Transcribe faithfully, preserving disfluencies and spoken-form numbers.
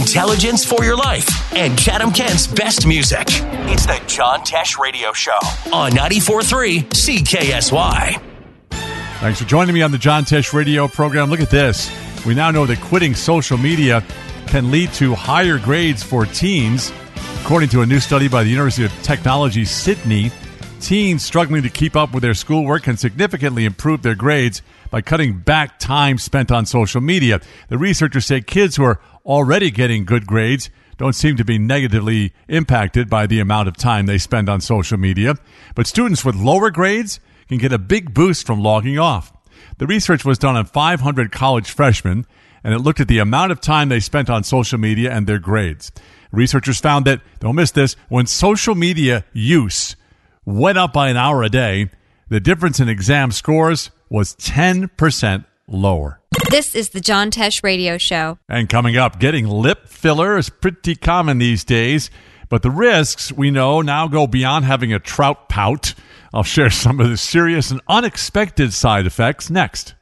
intelligence for your life, and Chatham Kent's best music. It's the John Tesh Radio Show on ninety-four point three C K S Y. Thanks for joining me on the John Tesh Radio program. Look at this. We now know that quitting social media can lead to higher grades for teens. According to a new study by the University of Technology, Sydney, teens struggling to keep up with their schoolwork can significantly improve their grades by cutting back time spent on social media. The researchers say kids who are already getting good grades don't seem to be negatively impacted by the amount of time they spend on social media. But students with lower grades can get a big boost from logging off. The research was done on five hundred college freshmen, and it looked at the amount of time they spent on social media and their grades. Researchers found that, don't miss this, when social media use went up by an hour a day, the difference in exam scores was ten percent lower. This is the John Tesh Radio Show. And coming up, getting lip filler is pretty common these days, but the risks, we know, now go beyond having a trout pout. I'll share some of the serious and unexpected side effects next.